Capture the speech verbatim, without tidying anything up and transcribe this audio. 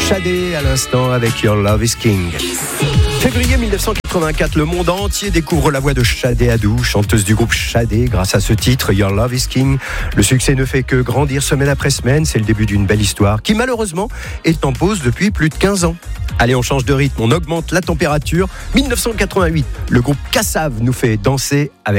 Shadé à l'instant avec Your Love is King. Février mille neuf cent quatre-vingt-quatre, le monde entier découvre la voix de Shadé Adou, chanteuse du groupe Shadé, grâce à ce titre, Your Love is King. Le succès ne fait que grandir semaine après semaine, c'est le début d'une belle histoire qui malheureusement est en pause depuis plus de quinze ans. Allez, on change de rythme, on augmente la température. mille neuf cent quatre-vingt-huit, le groupe Kassav nous fait danser avec